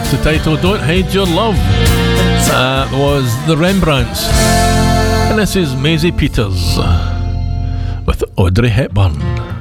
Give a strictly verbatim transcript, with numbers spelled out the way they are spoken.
That's the title, Don't Hide Your Love. That was the Rembrandts. And this is Maisie Peters with Audrey Hepburn.